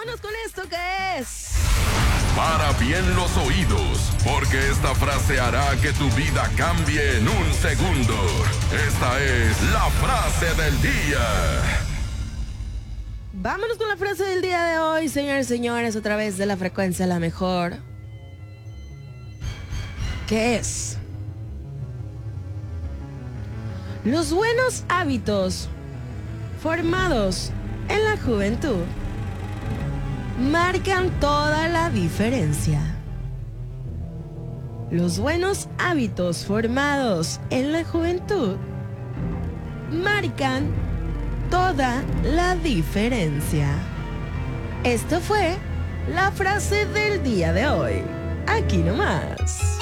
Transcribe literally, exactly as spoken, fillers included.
vámonos con esto que es... Para bien los oídos, porque esta frase hará que tu vida cambie en un segundo. Esta es la frase del día. Vámonos con la frase del día de hoy, señores y señores, a través de la frecuencia la mejor. ¿Qué es? Los buenos hábitos formados en la juventud marcan toda la diferencia. Los buenos hábitos formados en la juventud marcan toda la diferencia. Esto fue la frase del día de hoy. Aquí nomás.